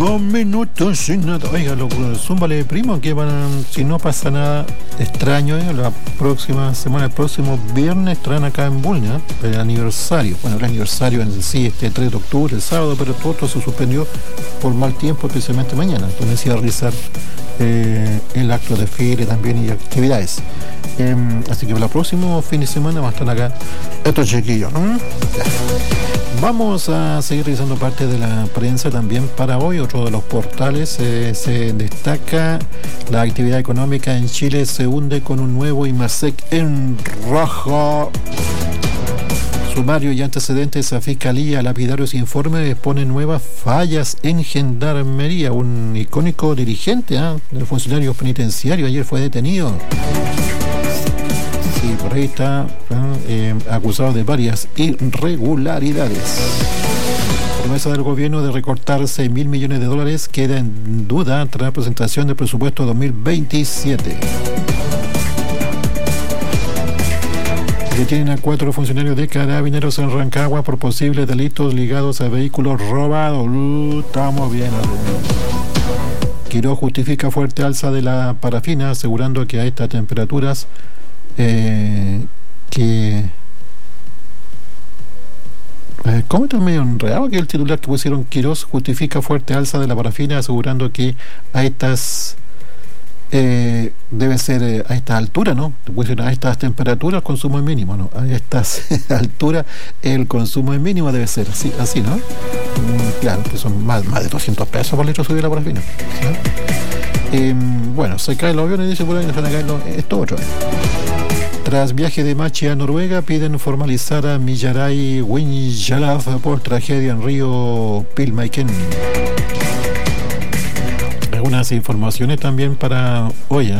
5 minutos sin nada. Oiga, zúmbale, primo, que si no pasa nada extraño, la próxima semana, el próximo viernes, traen acá en Bulnes el aniversario. Bueno, el aniversario en sí, 3 de octubre, el sábado, pero todo esto se suspendió por mal tiempo, especialmente mañana. Entonces se iba a realizar el acto de feria también y actividades. Así que para el próximo fin de semana va a estar acá estos chiquillos, ¿no? Vamos a seguir revisando parte de la prensa también para hoy. Otro de los portales se destaca: la actividad económica en Chile se hunde con un nuevo IMASEC en rojo. Sumario y antecedentes a Fiscalía. Lapidarios informe expone nuevas fallas en Gendarmería. Un icónico dirigente del funcionario penitenciario ayer fue detenido. Sí, por ahí está acusado de varias irregularidades. Promesa del gobierno de recortar 6.000 millones de dólares queda en duda tras la presentación del presupuesto 2027. Detienen a 4 funcionarios de Carabineros en Rancagua por posibles delitos ligados a vehículos robados. Estamos bien. Quirós justifica fuerte alza de la parafina, asegurando que a estas temperaturas ¿cómo está medio enredado que el titular que pusieron? Quirós justifica fuerte alza de la parafina, asegurando que a estas debe ser a estas alturas, ¿no? A estas temperaturas el consumo es mínimo, ¿no? A estas alturas el consumo es mínimo, debe ser así, ¿no? Claro, que son más de 200 pesos por litro subir la parafina, ¿sí? Bueno, se caen los aviones y dice por ahí, se van a caer esto otro. Tras viaje de Machi a Noruega, piden formalizar a Millaray Winjalaf por tragedia en río Pilmaiken. Algunas informaciones también para hoy,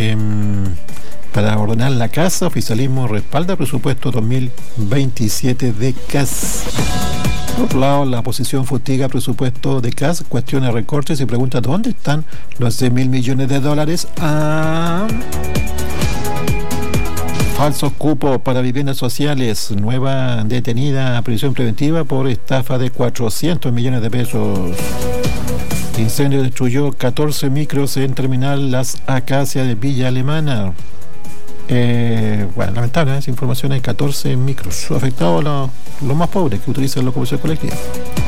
para ordenar la casa. Oficialismo respalda presupuesto 2027 de CAS. Por otro lado, la oposición fustiga presupuesto de CAS, cuestiona recortes y pregunta ¿dónde están los 6.000 millones de dólares? Falsos cupos para viviendas sociales. Nueva detenida a prisión preventiva por estafa de 400 millones de pesos. Incendio destruyó 14 micros en terminal Las Acacias de Villa Alemana. Bueno, lamentable esa información. Hay 14 micros afectados, los más pobres que utilizan la locomoción colectiva.